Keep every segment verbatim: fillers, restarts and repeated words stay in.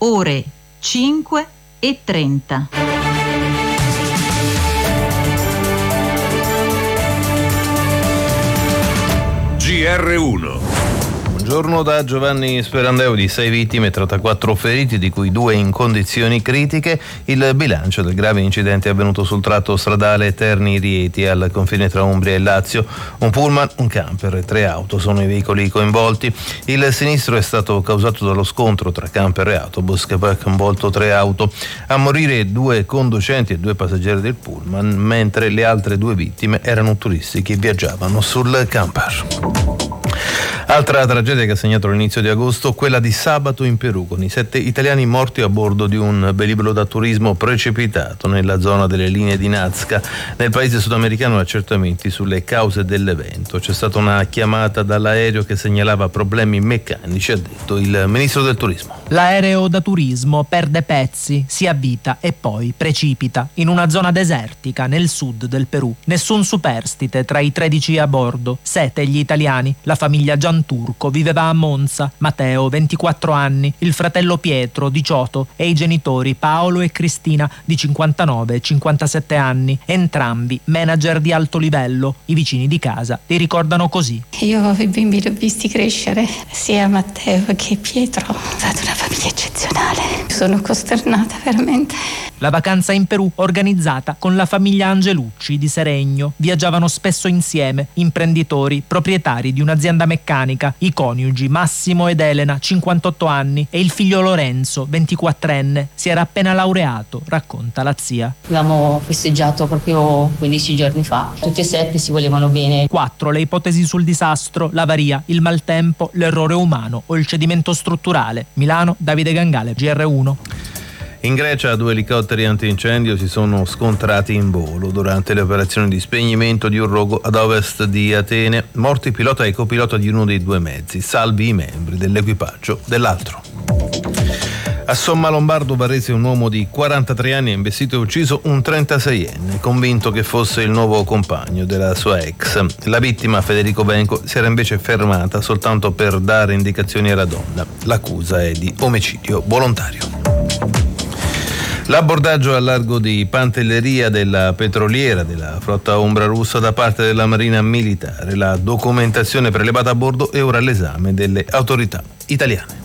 ore cinque e trenta. G R uno. Buongiorno da Giovanni Sperandeo. Sei vittime e trentaquattro feriti, di cui due in condizioni critiche. Il bilancio del grave incidente è avvenuto sul tratto stradale Terni-Rieti al confine tra Umbria e Lazio. Un pullman, un camper e tre auto sono i veicoli coinvolti. Il sinistro è stato causato dallo scontro tra camper e autobus che poi ha coinvolto tre auto. A morire due conducenti e due passeggeri del pullman, mentre le altre due vittime erano turisti che viaggiavano sul camper. Altra tragedia che ha segnato l'inizio di agosto, quella di sabato in Perù, con i sette italiani morti a bordo di un velivolo da turismo precipitato nella zona delle linee di Nazca. Nel paese sudamericano accertamenti sulle cause dell'evento. C'è stata una chiamata dall'aereo che segnalava problemi meccanici, ha detto il ministro del turismo. L'aereo da turismo perde pezzi, si avvita e poi precipita in una zona desertica nel sud del Perù. Nessun superstite tra i tredici a bordo, sette gli italiani, la famiglia Gianturco viveva a Monza, Matteo ventiquattro anni, il fratello Pietro diciotto e i genitori Paolo e Cristina di cinquantanove e cinquantasette anni, entrambi manager di alto livello. I vicini di casa li ricordano così. Io i bimbi li ho visti crescere, sia Matteo che Pietro. È stata una famiglia eccezionale. Sono costernata veramente. La vacanza in Perù organizzata con la famiglia Angelucci di Seregno. Viaggiavano spesso insieme, imprenditori, proprietari di un'azienda meccanica, i coniugi Massimo ed Elena, cinquantotto anni, e il figlio Lorenzo, ventiquattrenne. Si era appena laureato, racconta la zia. Abbiamo festeggiato proprio quindici giorni fa. Tutti e sette si volevano bene. Quattro le ipotesi sul disastro: l'avaria, il maltempo, l'errore umano o il cedimento strutturale. Milano, Davide Gangale, G R uno. In Grecia due elicotteri antincendio si sono scontrati in volo durante le operazioni di spegnimento di un rogo ad ovest di Atene. Morti il pilota e copilota di uno dei due mezzi, salvi i membri dell'equipaggio dell'altro. A Sommalombardo Varese un uomo di quarantatré anni ha investito e ucciso un trentaseienne, convinto che fosse il nuovo compagno della sua ex. La vittima, Federico Venco, si era invece fermata soltanto per dare indicazioni alla donna. L'accusa è di omicidio volontario. L'abbordaggio al largo di Pantelleria della petroliera della flotta Umbra russa da parte della Marina Militare. La documentazione prelevata a bordo è ora all'esame delle autorità italiane.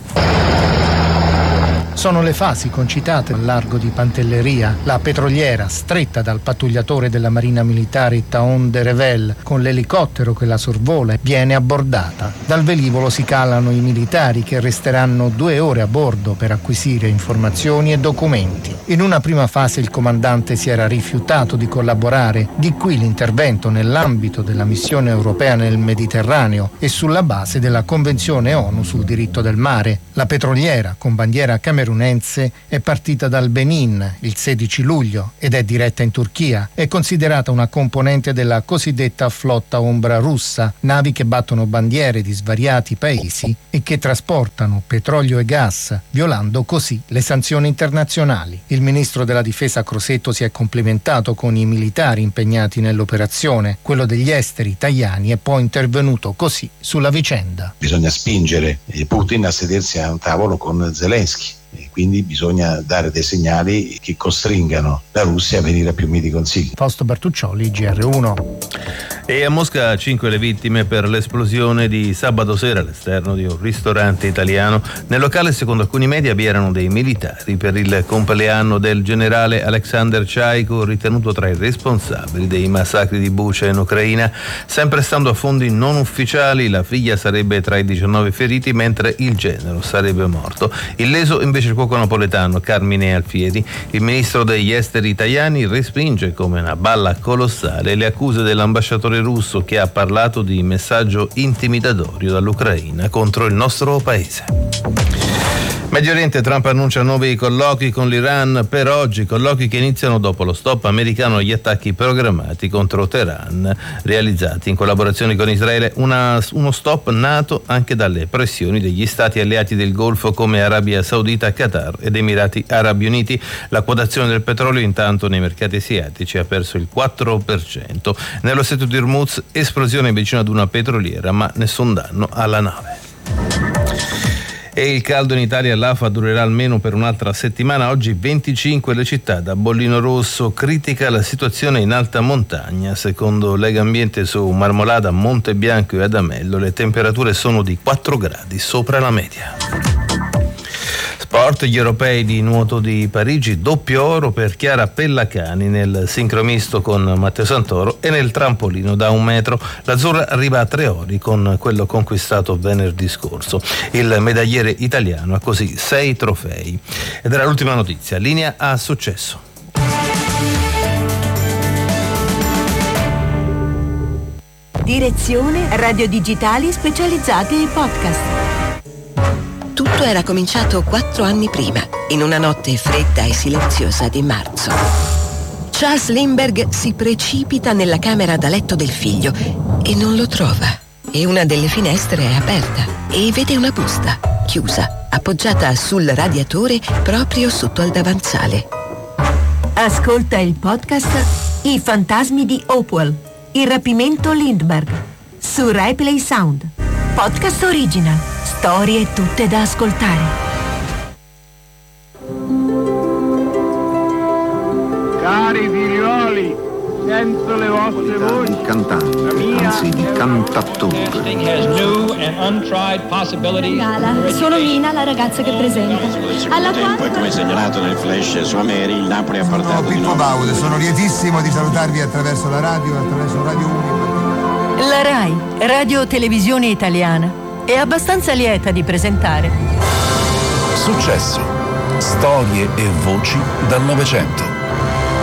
Sono le fasi concitate al largo di Pantelleria, la petroliera stretta dal pattugliatore della Marina Militare Taon de Revel con l'elicottero che la sorvola viene abbordata. Dal velivolo si calano i militari che resteranno due ore a bordo per acquisire informazioni e documenti. In una prima fase il comandante si era rifiutato di collaborare, di qui l'intervento nell'ambito della missione europea nel Mediterraneo e sulla base della Convenzione ONU sul diritto del mare. La petroliera, con bandiera camerunese, è partita dal Benin il sedici luglio ed è diretta in Turchia. È considerata una componente della cosiddetta flotta Umbra russa, navi che battono bandiere di svariati paesi e che trasportano petrolio e gas, violando così le sanzioni internazionali. Il ministro della difesa Crosetto si è complimentato con i militari impegnati nell'operazione. Quello degli esteri italiani è poi intervenuto così sulla vicenda. Bisogna spingere Putin a sedersi a un tavolo con Zelensky. E quindi bisogna dare dei segnali che costringano la Russia a venire a più miti consigli. Fausto Bertuccioli, G R uno. E a Mosca cinque le vittime per l'esplosione di sabato sera all'esterno di un ristorante italiano. Nel locale, secondo alcuni media, vi erano dei militari per il compleanno del generale Alexander Chaiko, ritenuto tra i responsabili dei massacri di Bucha in Ucraina. Sempre stando a fonti non ufficiali, la figlia sarebbe tra i diciannove feriti, mentre il genero sarebbe morto. Il leso invece il cuoco napoletano Carmine Alfieri. Il ministro degli esteri italiani respinge come una balla colossale le accuse dell'ambasciatore russo che ha parlato di messaggio intimidatorio dall'Ucraina contro il nostro paese. Medio Oriente, Trump annuncia nuovi colloqui con l'Iran per oggi, colloqui che iniziano dopo lo stop americano agli attacchi programmati contro Teheran realizzati in collaborazione con Israele, una, uno stop nato anche dalle pressioni degli stati alleati del Golfo come Arabia Saudita, Qatar ed Emirati Arabi Uniti. La quotazione del petrolio intanto nei mercati asiatici ha perso il quattro per cento. Nello stretto di Hormuz, esplosione vicino ad una petroliera ma nessun danno alla nave. E il caldo in Italia, l'Afa durerà almeno per un'altra settimana. Oggi venticinque le città. Da Bollino Rosso critica la situazione in alta montagna. Secondo Legambiente su Marmolada, Monte Bianco e Adamello le temperature sono di quattro gradi sopra la media. Sport, gli europei di nuoto di Parigi, doppio oro per Chiara Pellacani nel sincromisto con Matteo Santoro e nel trampolino da un metro. L'azzurra arriva a tre ori con quello conquistato venerdì scorso. Il medagliere italiano ha così sei trofei. Ed era l'ultima notizia. Linea a Successo. Direzione Radio Digitali specializzate in podcast. Tutto era cominciato quattro anni prima, in una notte fredda e silenziosa di marzo. Charles Lindbergh si precipita nella camera da letto del figlio e non lo trova. E una delle finestre è aperta e vede una busta, chiusa, appoggiata sul radiatore proprio sotto al davanzale. Ascolta il podcast I fantasmi di Hopewell, il rapimento Lindbergh, su Rai Play Sound. Podcast original, storie tutte da ascoltare. Cari figlioli, sento le vostre voci. Di cantante, anzi di cantattore. Gala, sono Mina, la ragazza che presenta. Alla quale, come segnalato nel flash su Ameri, il Napoli ha portato Sono Pippo Baudo, sono lietissimo di salutarvi attraverso la radio, attraverso Radio uno. La Rai, Radio Televisione Italiana, è abbastanza lieta di presentare Successo, storie e voci dal Novecento.